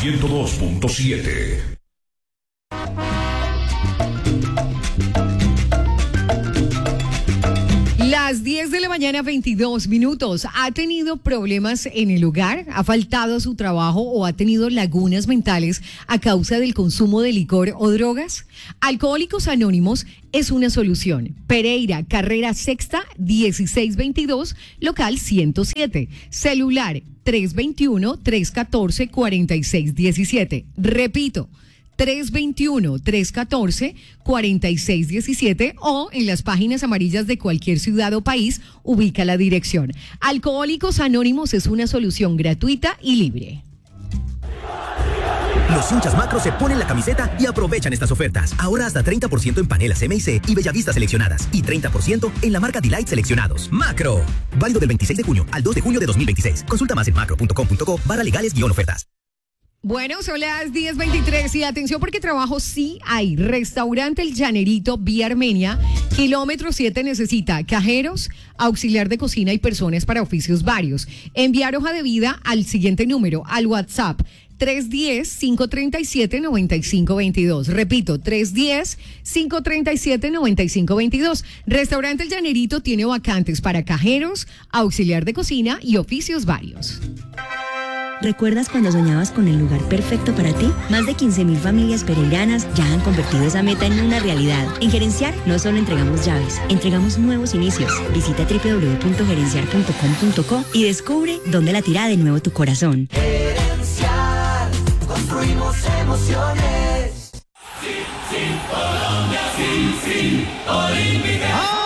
102.7. Las 10 de la mañana, 22 minutos. ¿Ha tenido problemas en el hogar? ¿Ha faltado a su trabajo o ha tenido lagunas mentales a causa del consumo de licor o drogas? Alcohólicos Anónimos es una solución. Pereira, carrera sexta, 1622, local 107. Celular 321-314-4617. Repito, 321-314-4617 o en las páginas amarillas de cualquier ciudad o país ubica la dirección. Alcohólicos Anónimos es una solución gratuita y libre. Los hinchas Macro se ponen la camiseta y aprovechan estas ofertas. Ahora hasta 30% en panelas M&C y Bellavista seleccionadas y 30% en la marca Delight seleccionados. Macro. Válido del 26 de junio al 2 de junio de 2026. Consulta más en macro.com.co/legales-ofertas. Bueno, son las 10:23 y atención porque trabajo sí hay. Restaurante El Llanerito, vía Armenia, kilómetro 7 necesita cajeros, auxiliar de cocina y personas para oficios varios. Enviar hoja de vida al siguiente número, al WhatsApp 310-537-9522. Repito, 310-537-9522. Restaurante El Llanerito tiene vacantes para cajeros, auxiliar de cocina y oficios varios. ¿Recuerdas cuando soñabas con el lugar perfecto para ti? Más de 15.000 familias pereiranas ya han convertido esa meta en una realidad. En Gerenciar no solo entregamos llaves, entregamos nuevos inicios. Visita www.gerenciar.com.co y descubre dónde latirá de nuevo tu corazón. Gerenciar, construimos emociones. Sí, sí, Colombia, sí, sí, Olímpica.